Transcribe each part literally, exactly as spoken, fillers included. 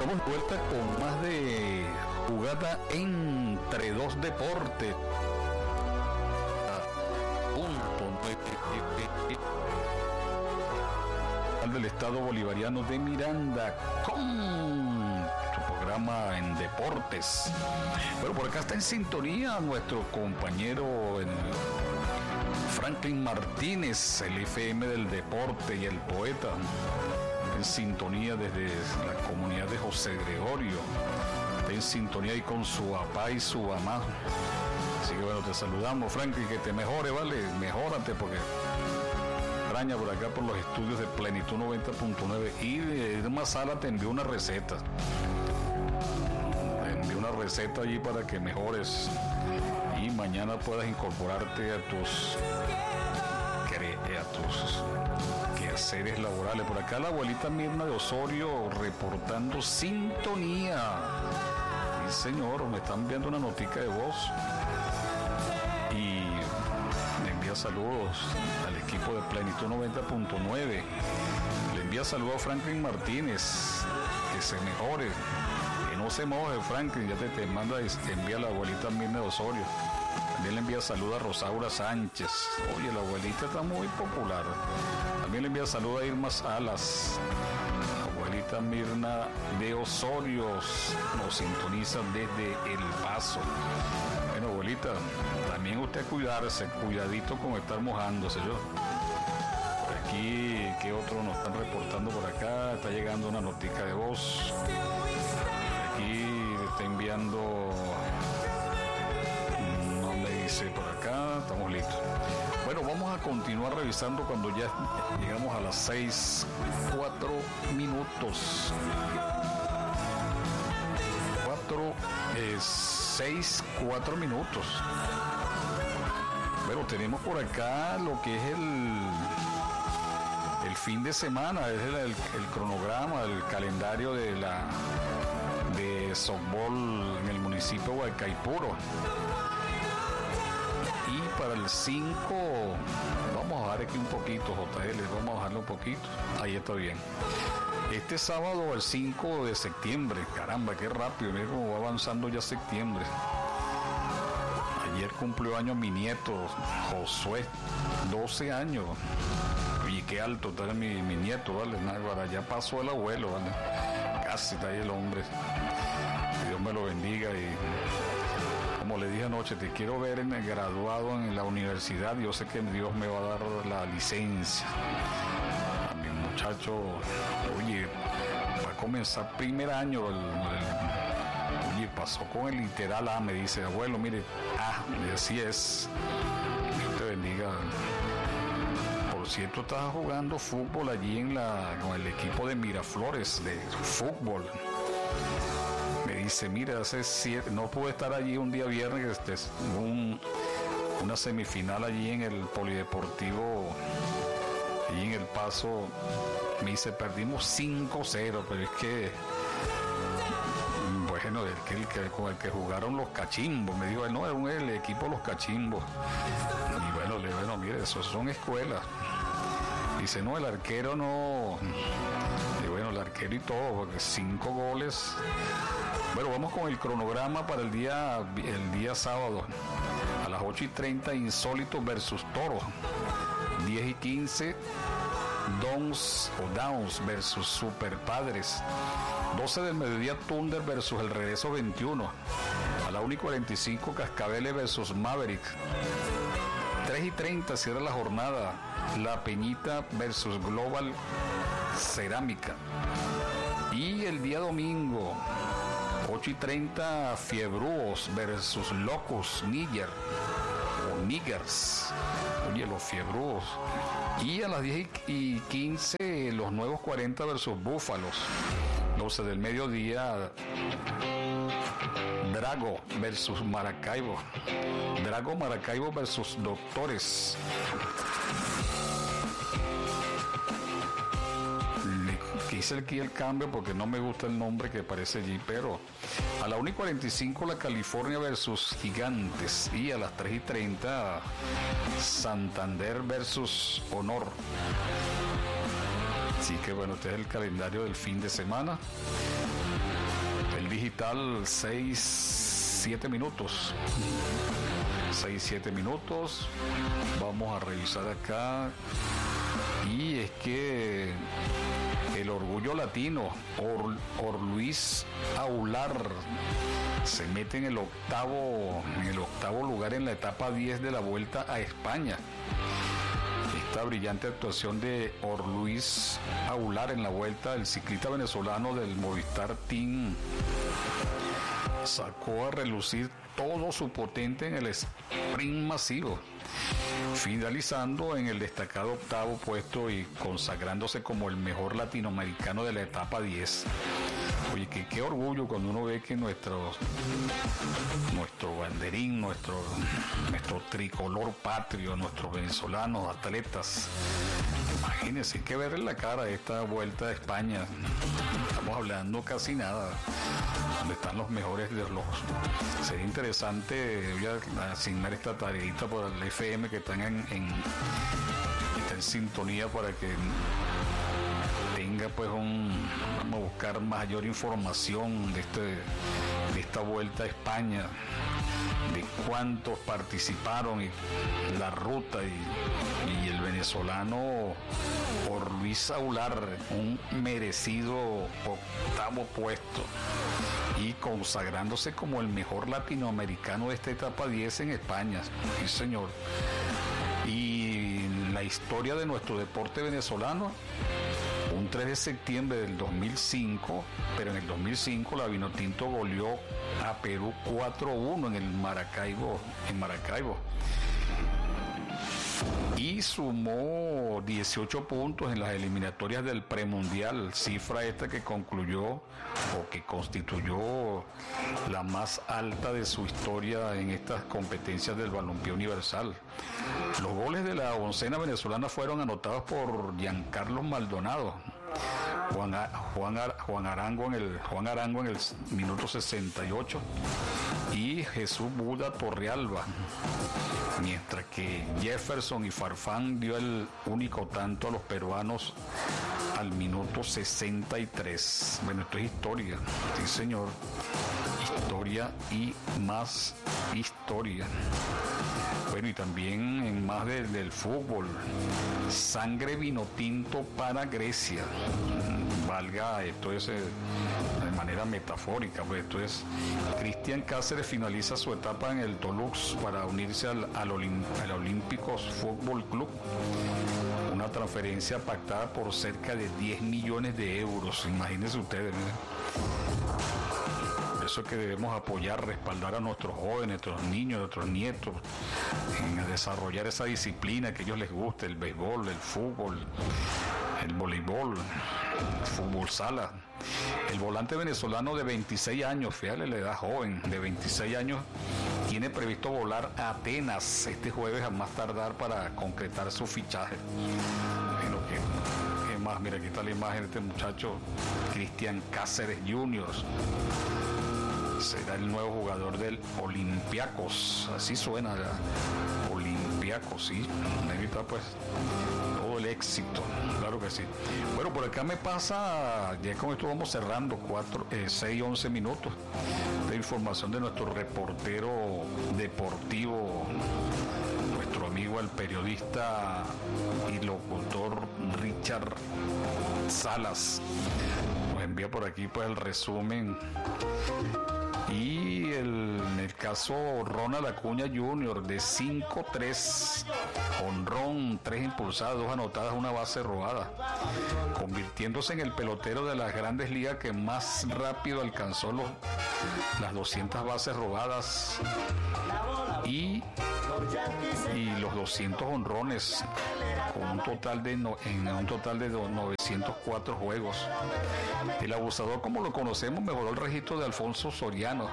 Estamos de vuelta con más de jugada entre dos deportes. Del estado bolivariano de Miranda con su programa en deportes. Bueno, por acá está en sintonía nuestro compañero el Franklin Martínez, el F M del deporte y el poeta, en sintonía desde la comunidad de José Gregorio, está en sintonía ahí con su papá y su mamá. Así que bueno, te saludamos, Franklin, que te mejore, vale, mejórate porque por acá por los estudios de Plenitud noventa punto nueve. Y Irma Sala te envió una receta. Te envió una receta allí para que mejores y mañana puedas incorporarte a tus a tus quehaceres laborales. Por acá la abuelita Mirna de Osorio reportando sintonía. Sí, señor, me están enviando una notica de voz. Y me envía saludos al equipo de Plenitud noventa punto nueve. Le envía saludos a Franklin Martínez, que se mejore, que no se moje, Franklin. Ya te, te manda, te envía la abuelita Mirna de Osorio. También le envía saludos a Rosaura Sánchez. Oye, la abuelita está muy popular. También le envía saludos a Irma Salas. La abuelita Mirna de Osorio nos sintoniza desde El Paso. Bueno, abuelita, también usted cuidarse, cuidadito con estar mojándose. Yo por aquí, ¿qué otro nos están reportando por acá? Está llegando una notica de voz. Aquí está enviando, no me dice por acá, estamos listos. Bueno, vamos a continuar revisando cuando ya llegamos a las seis, cuatro minutos. Cuatro, es seis, cuatro minutos. Bueno, tenemos por acá lo que es el el fin de semana, es el, el, el cronograma, el calendario de la de softball en el municipio de Guaycaipuro. Y para el cinco, vamos a bajar aquí un poquito, J L, vamos a bajarlo un poquito. Ahí está bien. Este sábado, el cinco de septiembre, caramba, qué rápido, mira cómo va avanzando ya septiembre. Ayer cumplió años mi nieto, Josué, doce años. Y qué alto está mi, mi nieto, ¿vale? Nada, ya pasó el abuelo, ¿vale? Casi está ahí el hombre. Que Dios me lo bendiga y, como le dije anoche, te quiero ver en el graduado en la universidad. Yo sé que Dios me va a dar la licencia. A mi muchacho, oye, va a comenzar primer año, el, el, oye, pasó con el literal A, me dice, abuelo, mire, ah, así es. Dios te bendiga. Por cierto, estaba jugando fútbol allí en la, con el equipo de Miraflores de fútbol. Me dice, mira, hace siete, no pude estar allí un día viernes, este, un, una semifinal allí en el Polideportivo, allí en El Paso. Me dice, perdimos cinco cero, pero es que, bueno, el que, el que, con el que jugaron los cachimbos, me dijo, no, era un, el equipo Los Cachimbos. Y bueno, le digo, bueno, mire, esos son escuelas. Dice, no, el arquero no. Y bueno, el arquero y todo, porque cinco goles. Bueno, vamos con el cronograma para el día, el día sábado. A las ocho y treinta, Insólito versus Toro. diez y quince, Dons o Downs versus Super Padres. doce del mediodía, Thunder versus el Regreso veintiuno. A la una y cuarenta y cinco, Cascabeles versus Mavericks. tres y treinta, cierra la jornada, La Peñita versus Global Cerámica. Y el día domingo, ocho y treinta, Fiebrúos versus Locos Níger o Niggers. Oye, los Fiebrúos. Y a las diez y quince, los Nuevos cuarenta versus Búfalos. doce del mediodía, Drago versus Maracaibo. Drago Maracaibo versus Doctores. Le hice aquí el cambio porque no me gusta el nombre que aparece allí, pero a la una y cuarenta y cinco, la California versus Gigantes. Y a las tres y treinta, Santander versus Honor. Así que bueno, este es el calendario del fin de semana. digital seis siete minutos. seis siete minutos. Vamos a revisar acá. Y es que el orgullo latino, Or, Or Luis Aular, se mete en el octavo, en el octavo lugar en la etapa diez de la Vuelta a España. Esta brillante actuación de Or Luis Aular en la Vuelta, el ciclista venezolano del Movistar Team, sacó a relucir todo su potente en el sprint masivo, finalizando en el destacado octavo puesto y consagrándose como el mejor latinoamericano de la etapa diez. Oye, que qué orgullo cuando uno ve que nuestro, nuestro banderín, nuestro, nuestro tricolor patrio, nuestros venezolanos atletas, imagínense, hay que ver en la cara de esta Vuelta a España. Estamos hablando casi nada, donde están los mejores de los. Sería interesante, voy a asignar esta tareita por el F M que están en, en, está en sintonía para que tenga pues un, vamos a buscar mayor información de este de esta Vuelta a España, de cuántos participaron y la ruta y, y el venezolano Or Luis Aular, un merecido octavo puesto y consagrándose como el mejor latinoamericano de esta etapa diez en España. Sí, señor. Y la historia de nuestro deporte venezolano, un tres de septiembre del dos mil cinco, pero en el dos mil cinco la Vinotinto goleó a Perú cuatro uno en el Maracaibo, en Maracaibo. Y sumó dieciocho puntos en las eliminatorias del premundial, cifra esta que concluyó o que constituyó la más alta de su historia en estas competencias del balompié universal. Los goles de la oncena venezolana fueron anotados por Giancarlo Maldonado, Juan, Juan, Juan, Arango en el, Juan Arango en el minuto sesenta y ocho y Jesús Buda Torrealba, mientras que Jefferson y Farfán dio el único tanto a los peruanos al minuto sesenta y tres. Bueno, esto es historia, sí señor, historia y más historia. Bueno, y también en más de, del fútbol, sangre vinotinto para Grecia. Valga, esto es eh, de manera metafórica, pues esto es, Cristian Cáceres finaliza su etapa en el Toulouse para unirse al, al, Olim, al Olímpicos Fútbol Club. Una transferencia pactada por cerca de diez millones de euros, imagínense ustedes, miren. Eso es que debemos apoyar, respaldar a nuestros jóvenes, a nuestros niños, a nuestros nietos, en desarrollar esa disciplina que a ellos les guste, el béisbol, el fútbol, el voleibol, el fútbol sala. El volante venezolano de veintiséis años, fíjale la edad joven, de veintiséis años, tiene previsto volar a Atenas este jueves a más tardar para concretar su fichaje. Bueno, que, que más, mira, aquí está la imagen de este muchacho, Cristian Cáceres junior Será el nuevo jugador del Olympiacos, así suena ya, Olympiacos, sí, necesita pues todo el éxito, claro que sí. Bueno, por acá me pasa, ya con esto vamos cerrando, cuatro, eh, seis, once minutos de información de nuestro reportero deportivo, nuestro amigo el periodista y locutor Richard Salas. Nos envía por aquí pues el resumen. Y el, en el caso Ronald Acuña junior de cinco tres, jonrón, tres impulsadas, dos anotadas, una base robada, convirtiéndose en el pelotero de las Grandes Ligas que más rápido alcanzó los, las doscientas bases robadas y, y los doscientos jonrones, con un total de no, en un total de novecientos cuatro juegos. El abusador, como lo conocemos, mejoró el registro de Alfonso Soriano,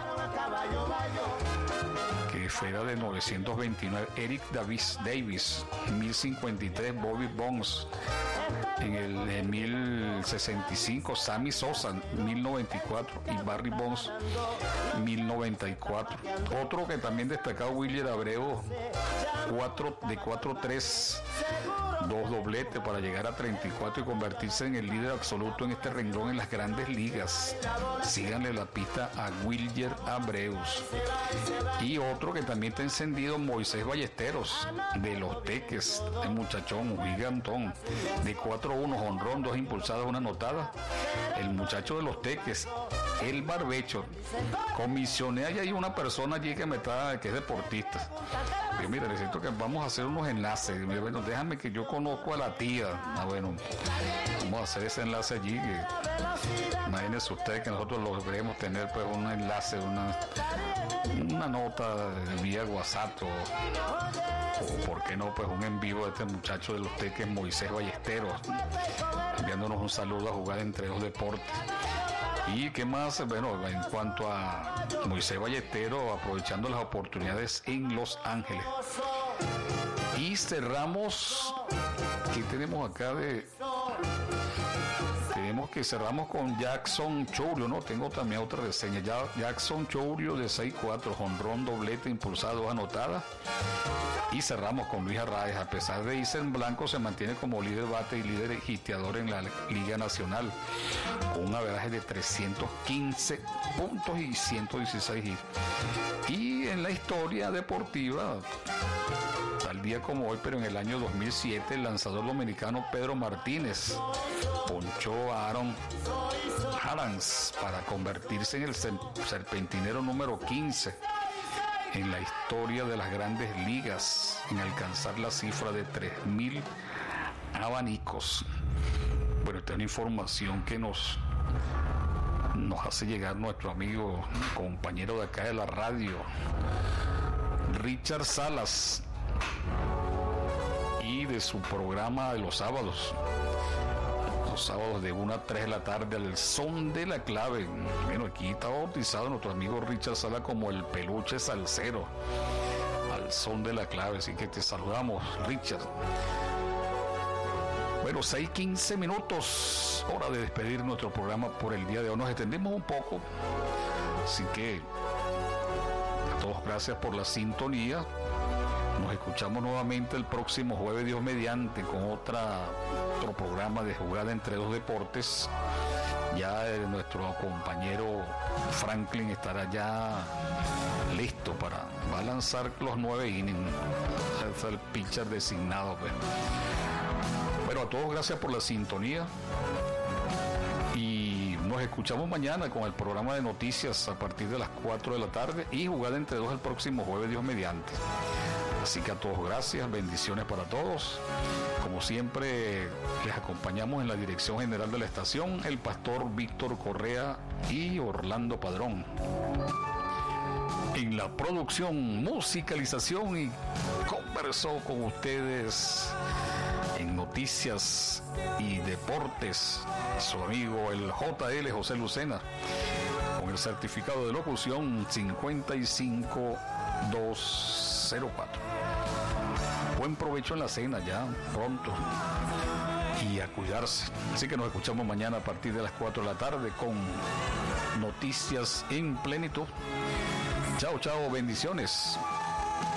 que fuera de novecientos veintinueve, Eric Davis, Davis mil cincuenta y tres, Bobby Bonds en el en mil sesenta y cinco, Sammy Sosa mil noventa y cuatro y Barry Bonds mil noventa y cuatro. Otro que también destacado, William Abreu, cuatro de cuatro tres dos dobletes para llegar a treinta y cuatro y convertirse en el líder absoluto en este renglón en las grandes ligas. Síganle la pista a Wilyer Abreus. Y otro que también está encendido, Moisés Ballesteros, de los Teques, el muchachón, gigantón, de cuatro uno, jonrón, dos impulsadas, una anotada. El muchacho de los Teques, el barbecho. Comisioné ahí una persona allí que me está, que es deportista. Digo, mira, necesito que vamos a hacer unos enlaces. Digo, bueno, déjame que yo conozco a la tía. Ah, bueno, vamos a hacer ese enlace allí. Que, imagínense ustedes que nosotros logremos tener pues un enlace, una, una nota vía WhatsApp o, o por qué no, pues un en vivo de este muchacho de los Teques, Moisés Ballesteros, enviándonos un saludo a Jugar Entre Dos Deportes. Y qué más, bueno, en cuanto a Moisés Ballesteros, aprovechando las oportunidades en Los Ángeles. Y cerramos, ¿qué tenemos acá de? Tenemos que cerramos con Jackson Chourio, ¿no? Tengo también otra reseña. Ya, Jackson Chourio de seis cuatro, jonrón, doblete, impulsado, anotada. Y cerramos con Luis Arraez. A pesar de irse en blanco, se mantiene como líder bate y líder hiteador en la Liga Nacional, con un averaje de trescientos quince puntos y ciento dieciséis hits. Y en la historia deportiva, tal día como hoy, pero en el año dos mil siete, el lanzador dominicano Pedro Martínez ponchó a Aaron Harans para convertirse en el serpentinero número quince en la historia de las grandes ligas en alcanzar la cifra de tres mil abanicos. Bueno, esta es una información que nos, nos hace llegar nuestro amigo, compañero de acá de la radio, Richard Salas, y de su programa de los sábados. Los sábados de una a tres de la tarde, al son de la clave. Bueno, aquí está bautizado nuestro amigo Richard Sala como el peluche salsero, al son de la clave, así que te saludamos, Richard. Bueno, seis quince minutos, hora de despedir nuestro programa por el día de hoy. Nos extendimos un poco, así que a todos gracias por la sintonía. Nos escuchamos nuevamente el próximo jueves, Dios mediante, con otra, otro programa de Jugada Entre Dos Deportes. Ya eh, nuestro compañero Franklin estará ya listo para, va a lanzar los nueve innings, es el pitcher designado. Pues. Bueno, a todos gracias por la sintonía y nos escuchamos mañana con el programa de noticias a partir de las cuatro de la tarde y Jugada Entre Dos el próximo jueves, Dios mediante. Así que a todos gracias, bendiciones para todos. Como siempre, les acompañamos en la dirección general de la estación, el pastor Víctor Correa y Orlando Padrón. En la producción, musicalización y conversó con ustedes en noticias y deportes su amigo el J L José Lucena, con el certificado de locución cincuenta y cinco dos cero cuatro. Buen provecho en la cena ya pronto y a cuidarse. Así que nos escuchamos mañana a partir de las cuatro de la tarde con noticias en plenitud. Chao, chao, bendiciones.